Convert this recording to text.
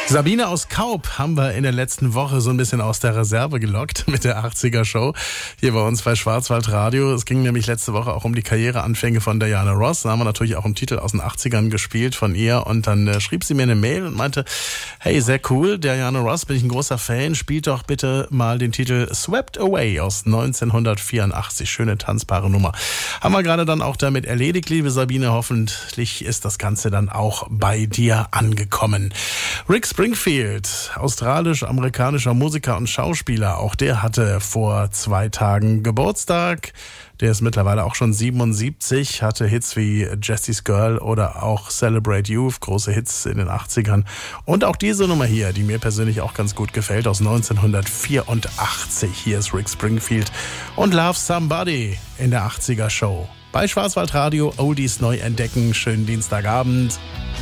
Sabine aus Kaup haben wir in der letzten Woche so ein bisschen aus der Reserve gelockt mit der 80er Show hier bei uns bei Schwarzwaldradio. Es ging nämlich letzte Woche auch um die Karriereanfänge von Diana Ross. Da haben wir natürlich auch einen Titel aus den 80ern gespielt von ihr und dann schrieb sie mir eine Mail und meinte, hey, sehr cool, Diana Ross, bin ich ein großer Fan, spielt doch bitte mal den Titel Swept Away aus 1984. Schöne tanzbare Nummer. Haben wir gerade dann auch damit erledigt, liebe Sabine. Hoffentlich ist das Ganze dann auch bei dir angekommen. Rick Springfield, australisch-amerikanischer Musiker und Schauspieler, auch der hatte vor 2 Tagen Geburtstag. Der ist mittlerweile auch schon 77, hatte Hits wie Jessie's Girl oder auch Celebrate Youth, große Hits in den 80ern. Und auch diese Nummer hier, die mir persönlich auch ganz gut gefällt, aus 1984. Hier ist Rick Springfield und Love Somebody in der 80er Show. Bei Schwarzwaldradio, Oldies neu entdecken, schönen Dienstagabend.